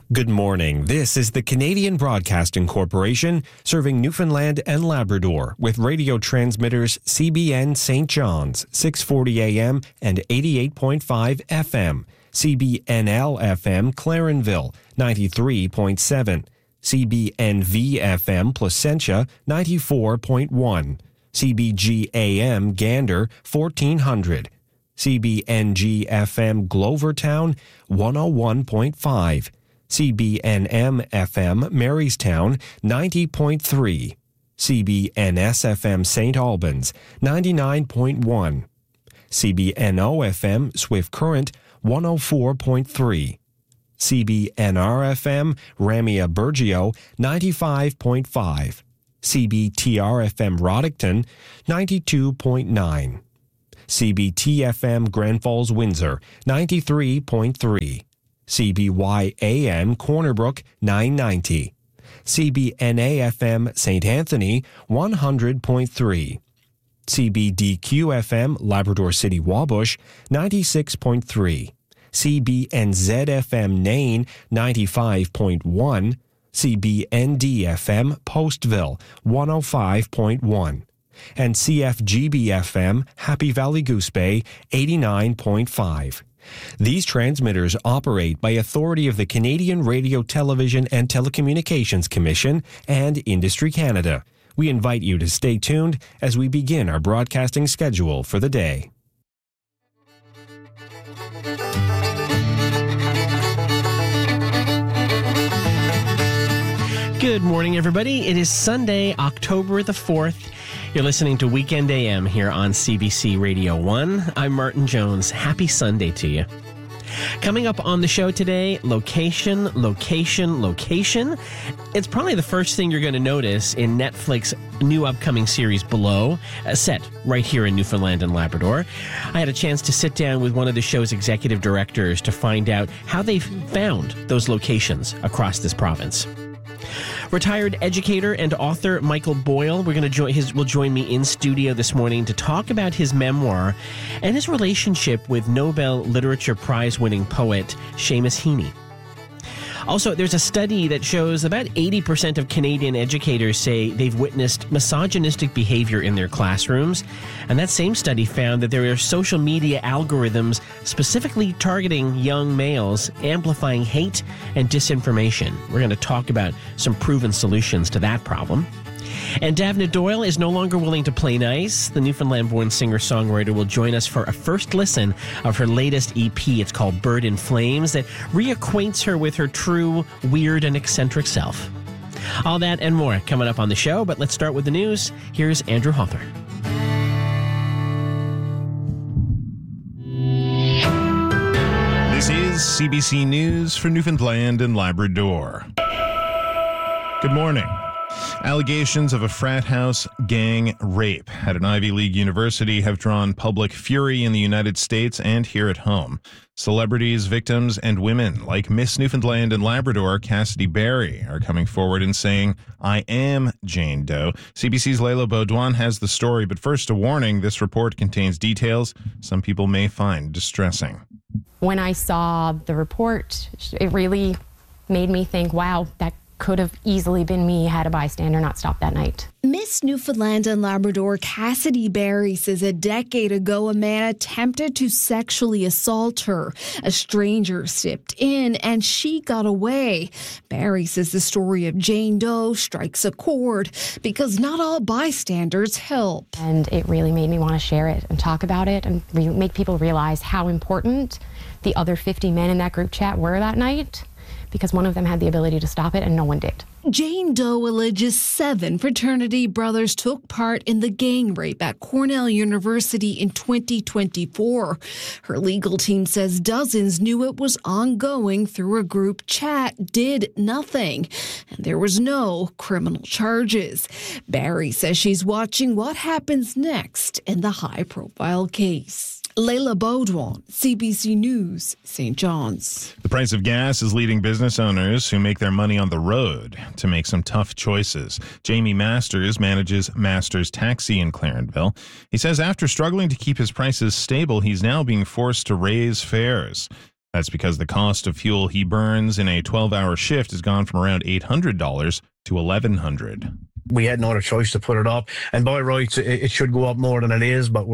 Good morning. This is the Canadian Broadcasting Corporation, serving Newfoundland and Labrador with radio transmitters CBN St. John's, 640 AM and 88.5 FM, CBNL FM Clarenville, 93.7, CBNV FM Placentia, 94.1, CBG AM Gander, 1400, CBNG FM Glovertown, 101.5, CBNM FM Marystown, 90.3, CBNS FM St. Albans, 99.1, CBNO FM Swift Current, 104.3, CBNR FM Ramia Bergio, 95.5, CBTR FM Roddickton, 92.9, CBT FM Grand Falls Windsor, 93.3, CBY AM Corner Brook, 990, CBNA FM St. Anthony, 100.3, CBDQ FM Labrador City Wabush, 96.3, CBNZ FM Nain, 95.1, CBND FM Postville, 105.1, and CFGB FM Happy Valley Goose Bay, 89.5. These transmitters operate by authority of the Canadian Radio, Television and Telecommunications Commission and Industry Canada. We invite you to stay tuned as we begin our broadcasting schedule for the day. Good morning, everybody. It is Sunday, October the 4th. You're listening to Weekend AM here on CBC Radio 1. I'm Martin Jones. Happy Sunday to you. Coming up on the show today, location. It's probably the first thing you're going to notice in Netflix's new upcoming series Below, set right here in Newfoundland and Labrador. I had a chance to sit down with one of the show's executive directors to find out how they found those locations across this province. Retired educator and author Michael Boyle will join me in studio this morning to talk about his memoir and his relationship with Nobel Literature Prize-winning poet Seamus Heaney. Also, there's a study that shows about 80% of Canadian educators say they've witnessed misogynistic behavior in their classrooms. And that same study found that there are social media algorithms specifically targeting young males, amplifying hate and disinformation. We're going to talk about some proven solutions to that problem. And Davna Doyle is no longer willing to play nice. The Newfoundland-born singer-songwriter will join us for a first listen of her latest EP. It's called Bird in Flames, that reacquaints her with her true, weird, and eccentric self. All that and more coming up on the show, but let's start with the news. Here's Andrew Hawthorne. This is CBC News for Newfoundland and Labrador. Good morning. Allegations of a frat house gang rape at an Ivy League university have drawn public fury in the United States and here at home. Celebrities, victims, and women like Miss Newfoundland and Labrador, Cassidy Barry, are coming forward and saying, "I am Jane Doe." CBC's Layla Baudouin has the story, but first a warning, this report contains details some people may find distressing. When I saw the report, it really made me think, wow, that could have easily been me had a bystander not stopped that night. Miss Newfoundland and Labrador Cassidy Barry says a decade ago a man attempted to sexually assault her. A stranger stepped in and she got away. Barry says the story of Jane Doe strikes a chord because not all bystanders help. And it really made me want to share it and talk about it and make people realize how important the other 50 men in that group chat were that night, because one of them had the ability to stop it and no one did. Jane Doe alleges 7 fraternity brothers took part in the gang rape at Cornell University in 2024. Her legal team says dozens knew it was ongoing through a group chat, did nothing, and there was no criminal charges. Barry says she's watching what happens next in the high-profile case. Layla Baudouin, CBC News, St. John's. The price of gas is leading business owners who make their money on the road to make some tough choices. Jamie Masters manages Masters Taxi in Clarenville. He says after struggling to keep his prices stable, he's now being forced to raise fares. That's because the cost of fuel he burns in a 12-hour shift has gone from around $800 to $1,100. We had no other choice to put it up, and by rights it should go up more than it is. But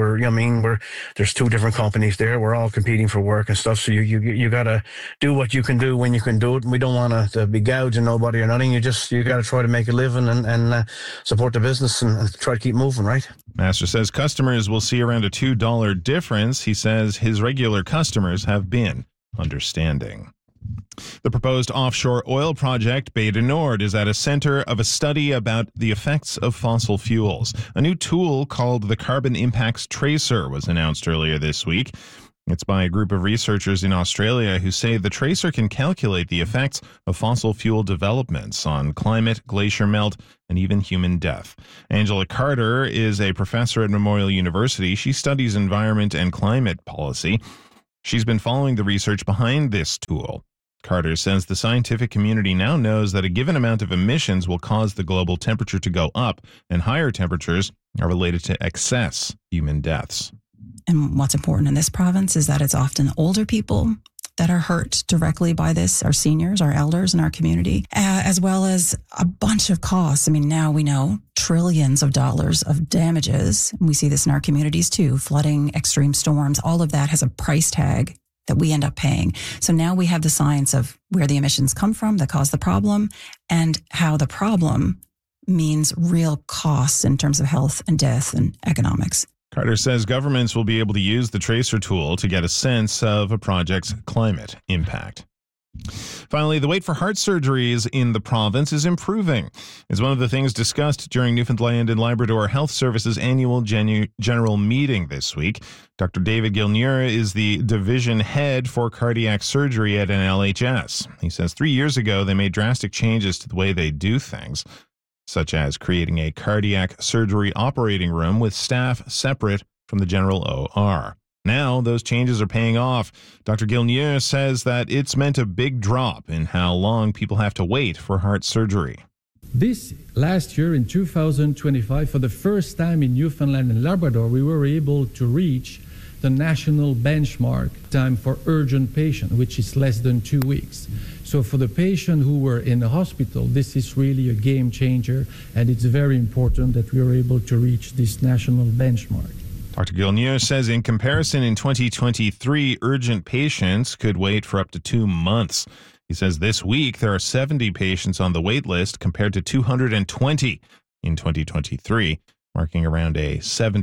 there's two different companies there. We're all competing for work and stuff. So you gotta do what you can do when you can do it. And we don't want to be gouging nobody or nothing. You gotta try to make a living and support the business and try to keep moving, right? Master says customers will see around a $2 difference. He says his regular customers have been understanding. The proposed offshore oil project, Bay du Nord, is at a center of a study about the effects of fossil fuels. A new tool called the Carbon Impacts Tracer was announced earlier this week. It's by a group of researchers in Australia who say the tracer can calculate the effects of fossil fuel developments on climate, glacier melt, and even human death. Angela Carter is a professor at Memorial University. She studies environment and climate policy. She's been following the research behind this tool. Carter says the scientific community now knows that a given amount of emissions will cause the global temperature to go up, and higher temperatures are related to excess human deaths. And what's important in this province is that it's often older people that are hurt directly by this, our seniors, our elders in our community, as well as a bunch of costs. I mean, now we know trillions of dollars of damages. And we see this in our communities too, flooding, extreme storms, all of that has a price tag that we end up paying. So now we have the science of where the emissions come from that cause the problem and how the problem means real costs in terms of health and death and economics. Carter says governments will be able to use the tracer tool to get a sense of a project's climate impact. Finally, the wait for heart surgeries in the province is improving. It's one of the things discussed during Newfoundland and Labrador Health Services annual general meeting this week. Dr. David Gilnier is the division head for cardiac surgery at NLHS. He says 3 years ago they made drastic changes to the way they do things, such as creating a cardiac surgery operating room with staff separate from the general OR. Now, those changes are paying off. Dr. Gilnier says that it's meant a big drop in how long people have to wait for heart surgery. This last year, in 2025, for the first time in Newfoundland and Labrador, we were able to reach the national benchmark time for urgent patient, which is less than 2 weeks. So for the patient who were in the hospital, this is really a game changer, and it's very important that we are able to reach this national benchmark. Dr. Gilnier says in comparison, in 2023, urgent patients could wait for up to 2 months. He says this week there are 70 patients on the wait list compared to 220 in 2023, marking around a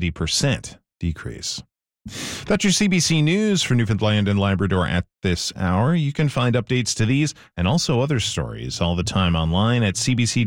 70% decrease. That's your CBC News for Newfoundland and Labrador at this hour. You can find updates to these and also other stories all the time online at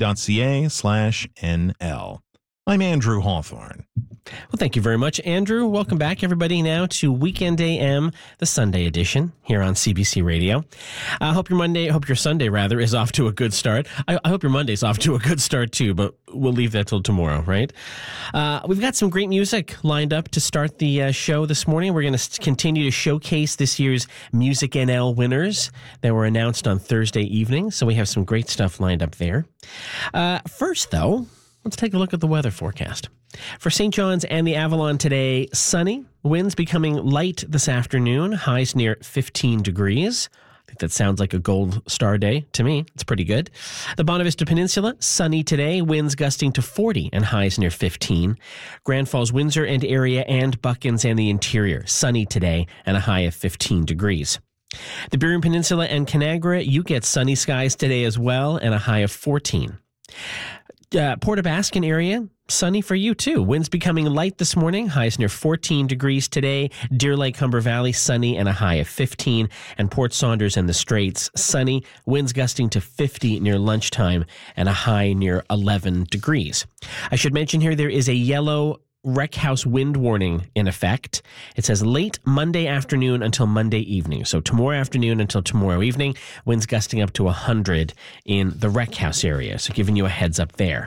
cbc.ca/NL. I'm Andrew Hawthorne. Well, thank you very much, Andrew. Welcome back, everybody, now to Weekend AM, the Sunday edition here on CBC Radio. I hope your Sunday is off to a good start. I hope your Monday's off to a good start too, but we'll leave that till tomorrow, right? We've got some great music lined up to start the show this morning. We're going to continue to showcase this year's Music NL winners that were announced on Thursday evening, so we have some great stuff lined up there. First, though, let's take a look at the weather forecast. For St. John's and the Avalon today, sunny, winds becoming light this afternoon, highs near 15 degrees. I think that sounds like a gold star day to me. It's pretty good. The Bonavista Peninsula, sunny today, winds gusting to 40 and highs near 15. Grand Falls, Windsor and area and Buckins and the interior, sunny today and a high of 15 degrees. The Burren Peninsula and Canagra, you get sunny skies today as well and a high of 14. Port aux Basques area, sunny for you too. Winds becoming light this morning, highs near 14 degrees today. Deer Lake, Humber Valley, sunny and a high of 15. And Port Saunders and the Straits, sunny, winds gusting to 50 near lunchtime and a high near 11 degrees. I should mention here there is a yellow wreck house wind warning in effect. It says late Monday afternoon until Monday evening. So tomorrow afternoon until tomorrow evening, winds gusting up to 100 in the wreck house area. So giving you a heads up there.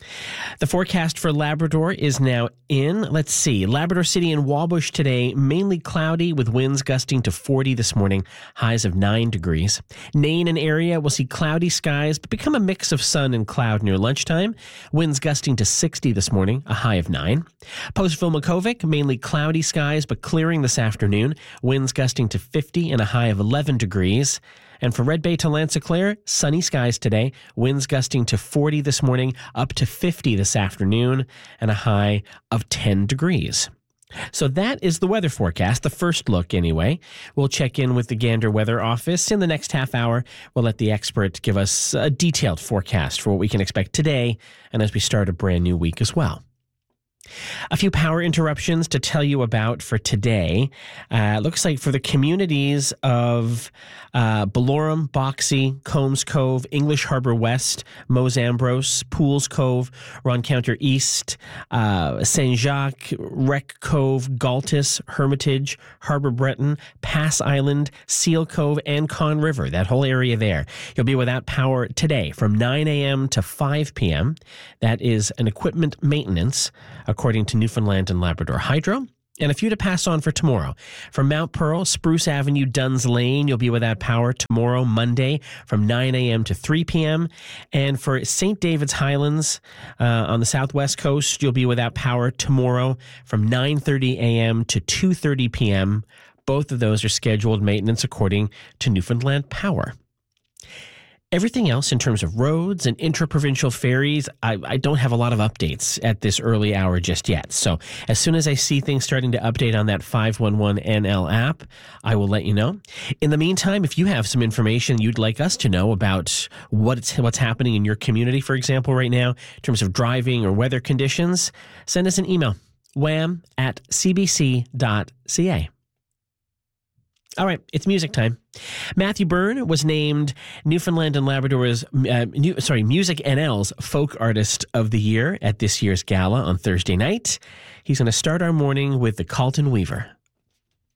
The forecast for Labrador is now in. Let's see. Labrador City and Wabush today, mainly cloudy with winds gusting to 40 this morning, highs of 9 degrees. Nain and area will see cloudy skies, but become a mix of sun and cloud near lunchtime. Winds gusting to 60 this morning, a high of 9. Postville Makovic, mainly cloudy skies, but clearing this afternoon. Winds gusting to 50 and a high of 11 degrees. And for Red Bay to Lancy-Clare, sunny skies today, winds gusting to 40 this morning, up to 50 this afternoon, and a high of 10 degrees. So that is the weather forecast, the first look anyway. We'll check in with the Gander Weather Office in the next half hour. We'll let the expert give us a detailed forecast for what we can expect today and as we start a brand new week as well. A few power interruptions to tell you about for today. Looks like for the communities of Bellorum, Boxey, Combs Cove, English Harbour West, Mozambique, Pools Cove, Roncounter East, Saint Jacques, Wreck Cove, Galtus, Hermitage, Harbour Breton, Pass Island, Seal Cove, and Conn River, that whole area there. You'll be without power today from 9 a.m. to 5 p.m. That is an equipment maintenance, according to Newfoundland and Labrador Hydro. And a few to pass on for tomorrow. From Mount Pearl, Spruce Avenue, Duns Lane, you'll be without power tomorrow, Monday, from 9 a.m. to 3 p.m. And for St. David's Highlands on the southwest coast, you'll be without power tomorrow from 9:30 a.m. to 2:30 p.m. Both of those are scheduled maintenance according to Newfoundland Power. Everything else in terms of roads and intra-provincial ferries, I don't have a lot of updates at this early hour just yet. So as soon as I see things starting to update on that 511NL app, I will let you know. In the meantime, if you have some information you'd like us to know about what's happening in your community, for example, right now, in terms of driving or weather conditions, send us an email, wham@cbc.ca. All right, it's music time. Matthew Byrne was named Newfoundland and Labrador's, Music NL's Folk Artist of the Year at this year's gala on Thursday night. He's going to start our morning with the Carlton Weaver.